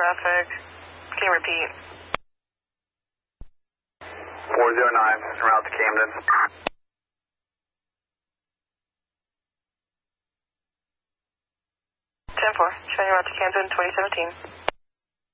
traffic. Can you repeat? 409, en route to Camden. 10-4, showing you route to Camden, 2017.